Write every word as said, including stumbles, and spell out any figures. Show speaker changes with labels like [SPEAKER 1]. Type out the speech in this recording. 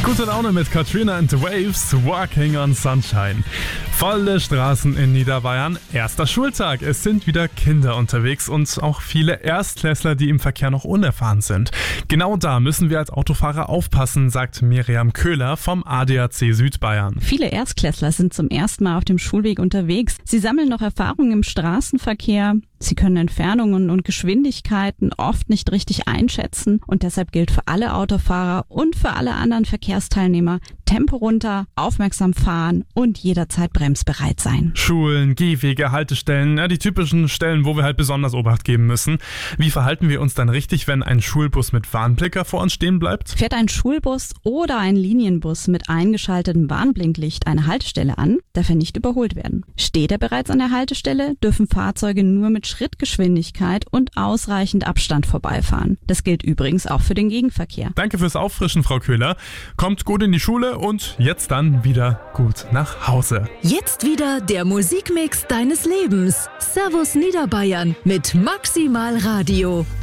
[SPEAKER 1] Gute Laune mit Katrina and the Waves, Walking on Sunshine. Volle Straßen in Niederbayern, erster Schultag. Es sind wieder Kinder unterwegs und auch viele Erstklässler, die im Verkehr noch unerfahren sind. Genau da müssen wir als Autofahrer aufpassen, sagt Miriam Köhler vom A D A C Südbayern.
[SPEAKER 2] Viele Erstklässler sind zum ersten Mal auf dem Schulweg unterwegs. Sie sammeln noch Erfahrungen im Straßenverkehr. Sie können Entfernungen und Geschwindigkeiten oft nicht richtig einschätzen und deshalb gilt für alle Autofahrer und für alle anderen Verkehrsteilnehmer: Tempo runter, aufmerksam fahren und jederzeit bremsbereit sein.
[SPEAKER 1] Schulen, Gehwege, Haltestellen, ja, die typischen Stellen, wo wir halt besonders Obacht geben müssen. Wie verhalten wir uns dann richtig, wenn ein Schulbus mit Warnblicker vor uns stehen bleibt?
[SPEAKER 2] Fährt ein Schulbus oder ein Linienbus mit eingeschaltetem Warnblinklicht eine Haltestelle an, darf er nicht überholt werden. Steht er bereits an der Haltestelle, dürfen Fahrzeuge nur mit Schrittgeschwindigkeit und ausreichend Abstand vorbeifahren. Das gilt übrigens auch für den Gegenverkehr.
[SPEAKER 1] Danke fürs Auffrischen, Frau Köhler. Kommt gut in die Schule und jetzt dann wieder gut nach Hause.
[SPEAKER 3] Jetzt wieder der Musikmix deines Lebens. Servus Niederbayern mit Maximal Radio.